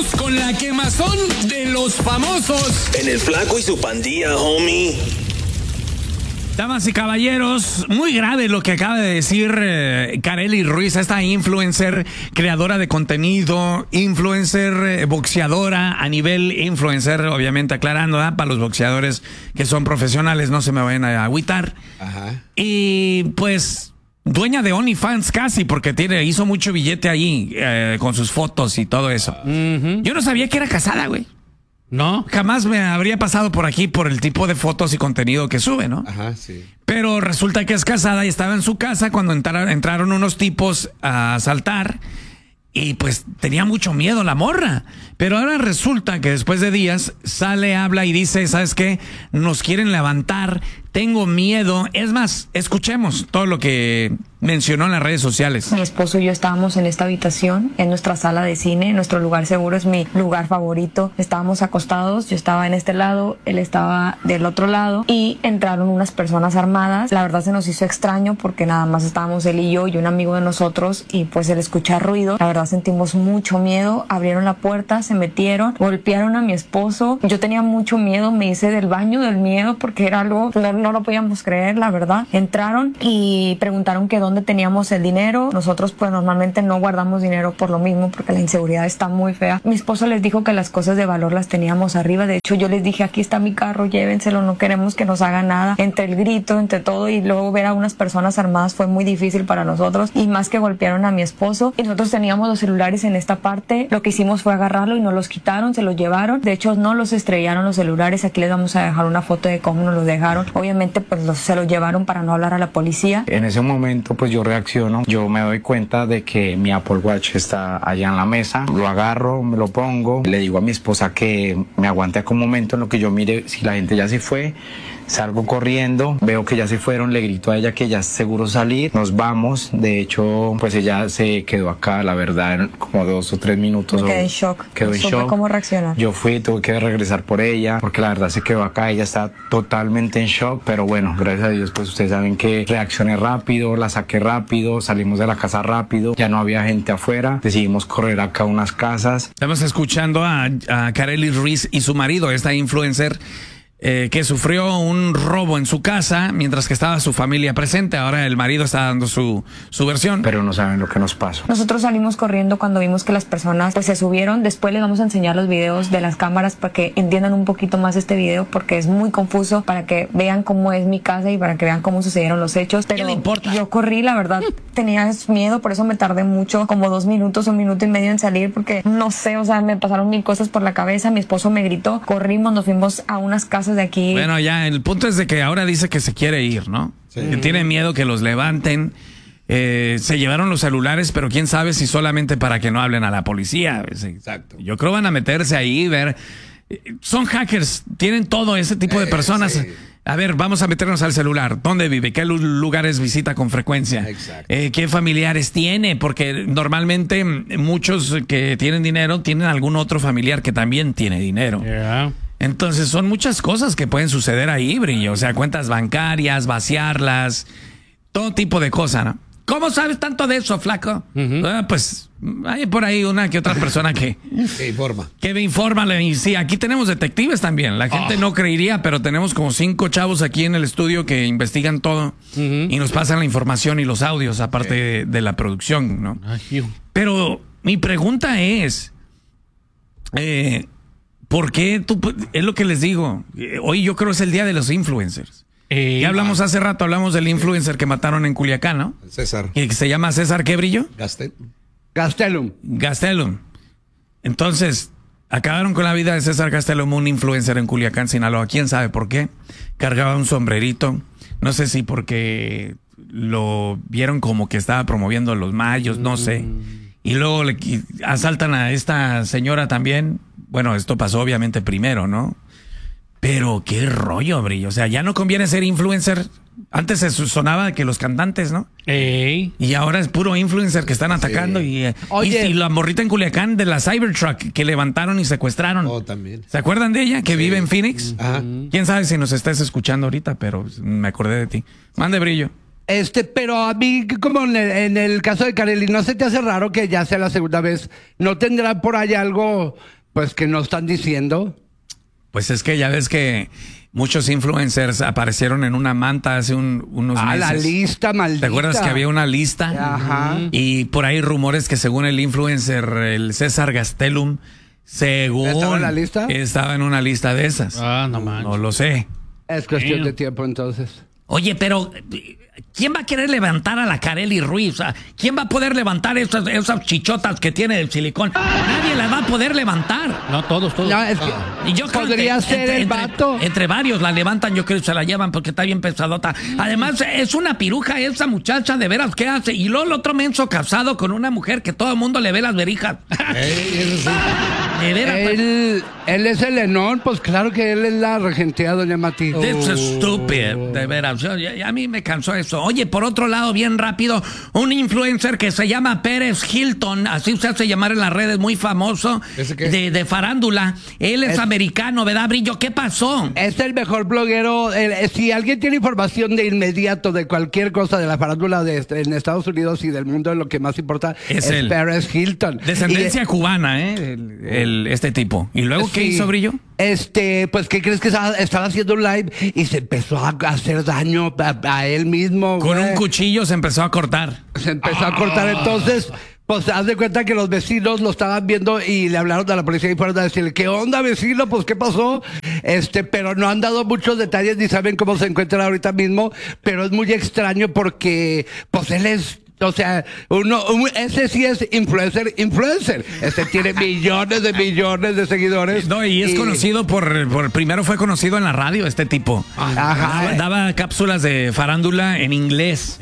Regresamos con la quemazón de los famosos. En el Flaco y su pandilla, homie. Damas y caballeros, muy grave lo que acaba de decir Karely Ruiz, esta influencer, creadora de contenido, influencer, boxeadora, a nivel influencer, obviamente aclarando, para los boxeadores que son profesionales, no se me vayan a agüitar. Ajá. Y pues, dueña de OnlyFans casi, porque hizo mucho billete allí, con sus fotos y todo eso. Yo no sabía que era casada, güey. ¿No? Jamás me habría pasado por aquí por el tipo de fotos y contenido que sube, ¿no? Ajá, sí. Pero resulta que es casada y estaba en su casa cuando entraron unos tipos a asaltar y pues tenía mucho miedo la morra. Pero ahora resulta que después de días sale, habla y dice, ¿sabes qué? Nos quieren levantar, tengo miedo. Es más, escuchemos todo lo que mencionó en las redes sociales. Mi esposo y yo estábamos en esta habitación, en nuestra sala de cine, nuestro lugar seguro, es mi lugar favorito. Estábamos acostados, yo estaba en este lado, él estaba del otro lado y entraron unas personas armadas. La verdad se nos hizo extraño porque nada más estábamos él y yo y un amigo de nosotros y pues él escucha ruido. La verdad sentimos mucho miedo, abrieron la puerta, se metieron, golpearon a mi esposo. Yo tenía mucho miedo, me hice del baño del miedo porque era algo, no lo podíamos creer, la verdad. Entraron y preguntaron que dónde teníamos el dinero. Nosotros pues normalmente no guardamos dinero por lo mismo porque la inseguridad está muy fea. Mi esposo les dijo que las cosas de valor las teníamos arriba. De hecho yo les dije, aquí está mi carro, llévenselo, no queremos que nos hagan nada. Entre el grito, entre todo y luego ver a unas personas armadas fue muy difícil para nosotros y más que golpearon a mi esposo. Y nosotros teníamos los celulares en esta parte. Lo que hicimos fue agarrarlo y nos los quitaron, se los llevaron. De hecho no los estrellaron los celulares. Aquí les vamos a dejar una foto de cómo nos los dejaron. Obviamente pues se los llevaron para no hablar a la policía. En ese momento pues yo reacciono, yo me doy cuenta de que mi Apple Watch está allá en la mesa, lo agarro, me lo pongo, le digo a mi esposa que me aguante acá un momento en lo que yo mire si la gente ya se fue. Salgo corriendo, veo que ya se fueron, le grito a ella que ya es seguro salir, nos vamos. De hecho, pues ella se quedó acá, la verdad, como 2 o 3 minutos. Me quedé en shock. Quedó en shock. ¿Cómo reaccionar? Yo tuve que regresar por ella, porque la verdad se quedó acá, ella está totalmente en shock, pero bueno, gracias a Dios, pues ustedes saben que reaccioné rápido, la saqué rápido, salimos de la casa rápido, ya no había gente afuera, decidimos correr acá a unas casas. Estamos escuchando a Karely Ruiz y su marido, esta influencer, que sufrió un robo en su casa mientras que estaba su familia presente. Ahora el marido está dando su versión. Pero no saben lo que nos pasó. Nosotros salimos corriendo cuando vimos que las personas pues se subieron. Después les vamos a enseñar los videos de las cámaras para que entiendan un poquito más este video porque es muy confuso, para que vean cómo es mi casa y para que vean cómo sucedieron los hechos. Pero ¿qué le importa? Yo corrí, la verdad, tenía miedo, por eso me tardé mucho, como 2 minutos, 1 minuto y medio en salir porque no sé, o sea, me pasaron 1000 cosas por la cabeza. Mi esposo me gritó, corrimos, nos fuimos a unas casas de aquí. Bueno, ya, el punto es de que ahora dice que se quiere ir, ¿no? Sí. Que tiene miedo que los levanten. Se llevaron los celulares, pero quién sabe si solamente para que no hablen a la policía. Exacto. Yo creo van a meterse ahí, ver. Son hackers, tienen todo ese tipo de personas. Sí. A ver, vamos a meternos al celular. ¿Dónde vive? ¿Qué lugares visita con frecuencia? ¿Qué familiares tiene? Porque normalmente muchos que tienen dinero tienen algún otro familiar que también tiene dinero. Yeah. Entonces son muchas cosas que pueden suceder ahí, Brillo. O sea, cuentas bancarias, vaciarlas, todo tipo de cosas, ¿no? ¿Cómo sabes tanto de eso, flaco? Pues hay por ahí una que otra persona que informa. Que me informa. Y sí, aquí tenemos detectives también. La gente no creería, pero tenemos como 5 chavos aquí en el estudio que investigan todo y nos pasan la información y los audios, aparte de la producción, ¿no? Pero mi pregunta es... ¿por qué tú? Es lo que les digo. Hoy yo creo es el día de los influencers. Ya hablamos hace rato, hablamos del influencer que mataron en Culiacán, ¿no? César. Que se llama César, ¿qué, Brillo? Gastelum. Entonces, acabaron con la vida de César Gastelum, un influencer en Culiacán, Sinaloa. ¿Quién sabe por qué? Cargaba un sombrerito. No sé si porque lo vieron como que estaba promoviendo los mayos, no sé. Y luego le asaltan a esta señora también. Bueno, esto pasó obviamente primero, ¿no? Pero qué rollo, Brillo. O sea, ya no conviene ser influencer. Antes se sonaba que los cantantes, ¿no? Y ahora es puro influencer que están atacando. Sí. Y la morrita en Culiacán de la Cybertruck que levantaron y secuestraron. También. ¿Se acuerdan de ella? Que vive en Phoenix. Ajá. Quién sabe si nos estás escuchando ahorita, pero me acordé de ti. Mande, Brillo. Pero a mí, como en el caso de Kareli, ¿no se te hace raro que ya sea la segunda vez? ¿No tendrá por ahí algo, pues, que no están diciendo? Pues es que ya ves que muchos influencers aparecieron en una manta hace unos meses. La lista maldita. ¿Te acuerdas que había una lista? Ajá. Y por ahí rumores que según el influencer, el César Gastelum, según... ¿Estaba en la lista? Estaba en una lista de esas. No manches. No lo sé. Es cuestión de tiempo, entonces. Oye, pero ¿quién va a querer levantar a la Kareli Ruiz? O sea, ¿quién va a poder levantar esas chichotas que tiene de silicón? Nadie las va a poder levantar. No, todos. No, es que Y yo creo podría que ser el vato. Entre varios la levantan, yo creo que se la llevan porque está bien pesadota. Además, es una piruja esa muchacha, de veras, ¿qué hace? Y luego el otro menso casado con una mujer que todo el mundo le ve las verijas. De veras. Él es el Enón, pues claro que él es la regentea, doña Mati. This is stupid, de veras. A mí me cansó eso. Oye, por otro lado, bien rápido, un influencer que se llama Pérez Hilton, así se hace llamar en las redes, muy famoso, de farándula. Él es americano, ¿verdad, Brillo? ¿Qué pasó? Es el mejor bloguero. Si alguien tiene información de inmediato de cualquier cosa de la farándula en Estados Unidos y del mundo, lo que más importa es Pérez Hilton. Descendencia cubana, este tipo. ¿Y luego qué hizo, Brillo? Pues, ¿qué crees que estaba haciendo un live y se empezó a hacer daño a él mismo? Con un cuchillo se empezó a cortar. Se empezó a cortar, entonces... Pues haz de cuenta que los vecinos lo estaban viendo y le hablaron a la policía y fueron a decirle, ¿qué onda, vecino? Pues, ¿qué pasó? Pero no han dado muchos detalles ni saben cómo se encuentra ahorita mismo, pero es muy extraño porque, pues, él es... O sea, ese sí es influencer. Tiene millones de seguidores. No, y es conocido primero fue conocido en la radio, este tipo. Ajá. Daba cápsulas de farándula en inglés.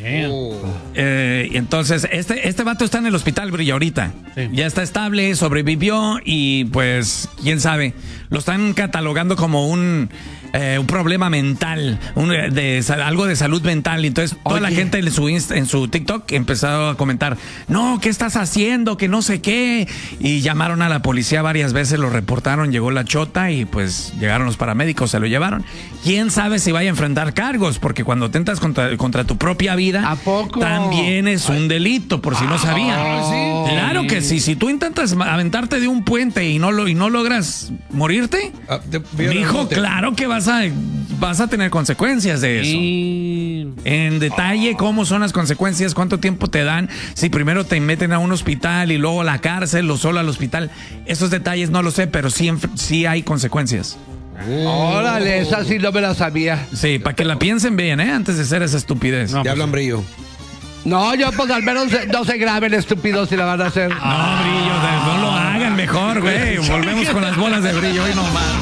Entonces, este vato está en el hospital, Brillo, ahorita. Sí. Ya está estable, sobrevivió y pues, quién sabe, lo están catalogando como un problema mental, algo de salud mental. Entonces, toda la gente en su TikTok empezó a comentar, no, ¿qué estás haciendo? Que no sé qué. Y llamaron a la policía varias veces, lo reportaron, llegó la chota y pues llegaron los paramédicos, se lo llevaron. ¿Quién sabe si vaya a enfrentar cargos? Porque cuando atentas contra tu propia vida, ¿a poco? También es un delito, por si no sabían. ¿Sí? Claro que sí. Si tú intentas aventarte de un puente y no logras morirte, mijo, claro que vas a tener consecuencias de eso. En detalle, cómo son las consecuencias, cuánto tiempo te dan, si primero te meten a un hospital y luego a la cárcel o solo al hospital. Esos detalles no lo sé, pero sí hay consecuencias. Órale, esa sí no me la sabía. Sí, para que la piensen bien, antes de hacer esa estupidez. Ya hablan, Brillo. No, yo pues al menos no se graben estúpidos si la van a hacer. No, Brillo, no lo hagan mejor, güey. Volvemos con las bolas de Brillo hoy nomás.